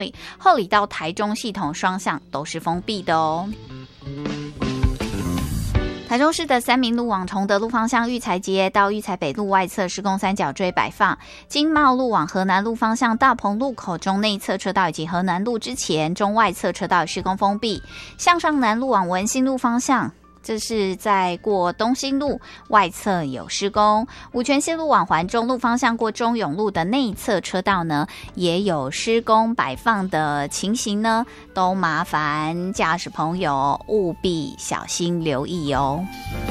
后里到台中系统双向都是封闭的哦。台中市的三民路往崇德路方向育才街到育才北路外侧施工三角锥摆放，经茂路往河南路方向大鹏路口中内侧车道以及河南路之前中外侧车道施工封闭，向上南路往文心路方向，这是在过东兴路外侧有施工，五权西路往环中路方向过中永路的内侧车道呢也有施工摆放的情形呢，都麻烦驾驶朋友务必小心留意哦。